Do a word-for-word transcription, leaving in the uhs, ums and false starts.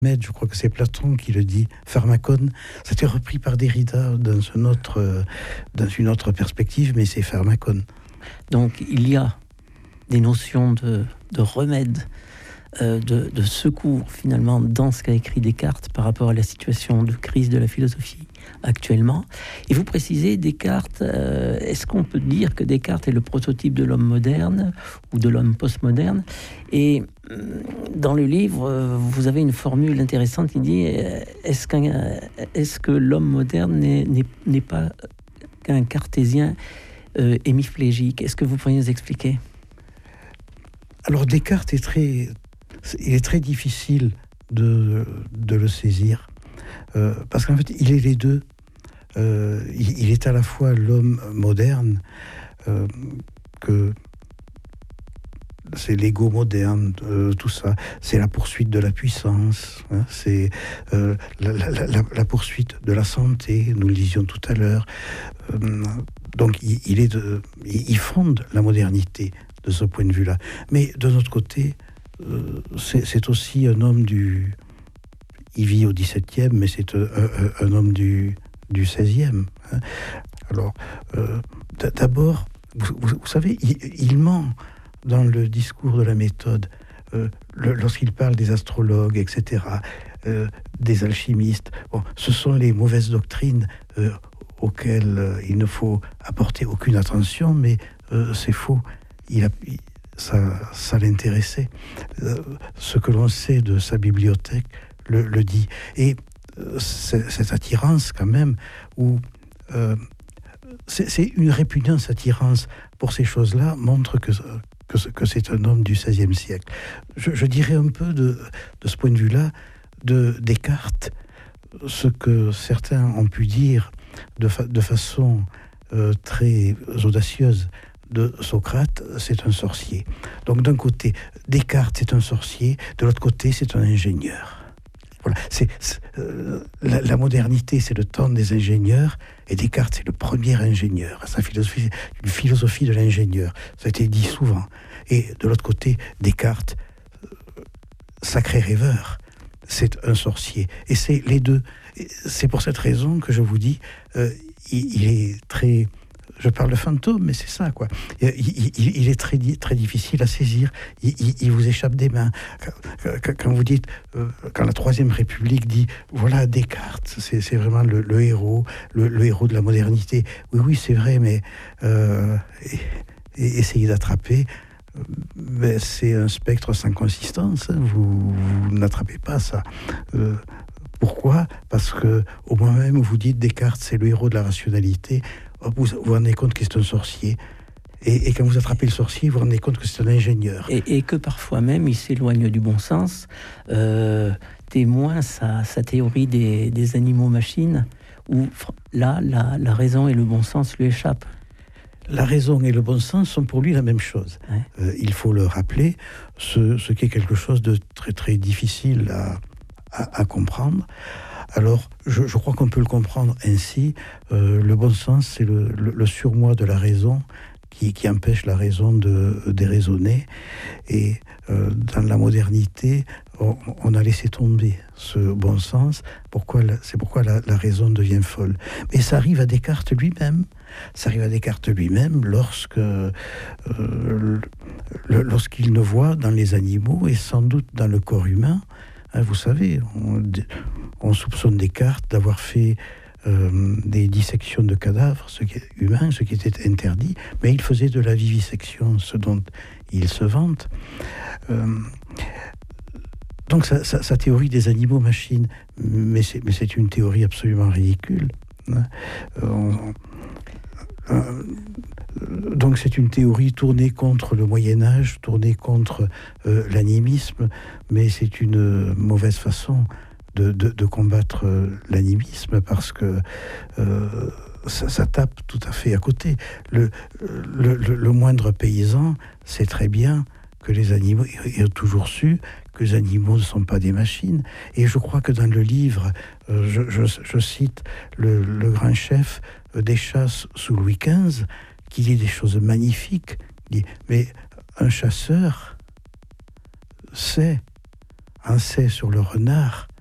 Je crois que c'est Platon qui le dit, pharmakon. C'était repris par Derrida dans une autre, dans une autre perspective, mais c'est pharmakon. Donc il y a des notions de, de remède, euh, de, de secours finalement dans ce qu'a écrit Descartes par rapport à la situation de crise de la philosophie actuellement. Et vous précisez, Descartes, euh, est-ce qu'on peut dire que Descartes est le prototype de l'homme moderne ou de l'homme postmoderne? Et dans le livre, vous avez une formule intéressante qui dit est-ce, qu'un, est-ce que l'homme moderne n'est, n'est, n'est pas qu'un cartésien euh, hémiplégique? Est-ce que vous pourriez nous expliquer? Alors Descartes est très, il est très difficile de, de le saisir euh, parce qu'en fait il est les deux. Euh, il, il est à la fois l'homme moderne euh, que c'est l'ego moderne, euh, tout ça. C'est la poursuite de la puissance, hein, c'est euh, la, la, la, la poursuite de la santé, nous le disions tout à l'heure. Euh, donc il, il, est de, il fonde la modernité de ce point de vue-là. Mais de notre côté, euh, c'est, c'est aussi un homme du... Il vit au dix-septième, mais c'est un, un, un homme du, du seizième. Hein. Alors, euh, d'abord, vous, vous, vous savez, il, il ment dans le discours de la méthode, euh, le, lorsqu'il parle des astrologues, et cetera, euh, des alchimistes. Bon, ce sont les mauvaises doctrines euh, auxquelles euh, il ne faut apporter aucune attention, mais euh, c'est faux. Il a, il, ça, ça l'intéressait. Euh, ce que l'on sait de sa bibliothèque le, le dit. Et euh, cette attirance, quand même, où euh, c'est, c'est une répugnance attirance pour ces choses-là, montre que Que, que c'est un homme du seizième siècle. Je, je dirais un peu de, de ce point de vue-là, de Descartes, ce que certains ont pu dire de, fa, de façon euh, très audacieuse de Socrate, c'est un sorcier. Donc d'un côté, Descartes, c'est un sorcier, de l'autre côté, c'est un ingénieur. Voilà. C'est, c'est, euh, la, la modernité, c'est le temps des ingénieurs, et Descartes, c'est le premier ingénieur. Sa philosophie, une philosophie de l'ingénieur. Ça a été dit souvent. Et de l'autre côté, Descartes, euh, sacré rêveur, c'est un sorcier. Et c'est les deux. Et c'est pour cette raison que je vous dis, euh, il, il est très... Je parle de fantôme, mais c'est ça, quoi. Il, il, il est très, très difficile à saisir. Il, il, il vous échappe des mains. Quand, quand vous dites, euh, quand la Troisième République dit, voilà Descartes, c'est, c'est vraiment le, le héros, le, le héros de la modernité. Oui, oui, c'est vrai, mais euh, et, et essayez d'attraper. Mais c'est un spectre sans consistance. Hein. Vous, vous n'attrapez pas ça. Euh, pourquoi ? Parce que au moment même où vous dites Descartes, c'est le héros de la rationalité. Vous vous rendez compte que c'est un sorcier. Et, et quand vous attrapez le sorcier, vous vous rendez compte que c'est un ingénieur. Et, et que parfois même, il s'éloigne du bon sens, euh, témoin sa, sa théorie des, des animaux-machines, où là, la, la raison et le bon sens lui échappent. La raison et le bon sens sont pour lui la même chose. Ouais. Euh, il faut le rappeler, ce, ce qui est quelque chose de très très difficile à, à, à comprendre. Alors, je, je crois qu'on peut le comprendre ainsi. Euh, le bon sens, c'est le, le, le surmoi de la raison qui, qui empêche la raison de, de déraisonner. Et euh, dans la modernité, on, on a laissé tomber ce bon sens. Pourquoi la, c'est pourquoi la, la raison devient folle. Mais ça arrive à Descartes lui-même. Ça arrive à Descartes lui-même lorsque, euh, le, lorsqu'il ne voit dans les animaux et sans doute dans le corps humain. Hein, vous savez, on, on soupçonne Descartes d'avoir fait euh, des dissections de cadavres, ce qui est humain, ce qui était interdit, mais il faisait de la vivisection, ce dont il se vante. Euh, donc sa, sa, sa théorie des animaux-machines, mais c'est, mais c'est une théorie absolument ridicule. Hein. On, Euh, donc c'est une théorie tournée contre le Moyen-Âge, tournée contre euh, l'animisme, mais c'est une mauvaise façon de, de, de combattre l'animisme parce que euh, ça, ça tape tout à fait à côté. Le, le, le, le moindre paysan sait très bien que les animaux, il a toujours su que les animaux ne sont pas des machines. Et je crois que dans le livre, euh, je, je, je cite le, le grand chef des chasses sous Louis quinze, qui dit des choses magnifiques. Il dit, mais un chasseur sait, un C sur le renard,